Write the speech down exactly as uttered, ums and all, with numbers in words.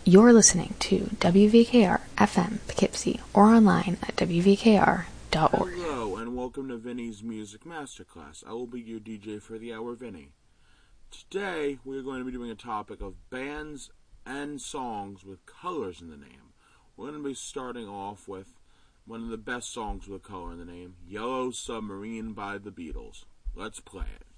You're listening to W V K R F M Poughkeepsie or online at w v k r dot org. Hello and welcome to Vinny's Music Masterclass. I will be your D J for the hour, Vinny. Today we are going to be doing a topic of bands and songs with colors in the name. We're going to be starting off with one of the best songs with a color in the name, Yellow Submarine by the Beatles. Let's play it.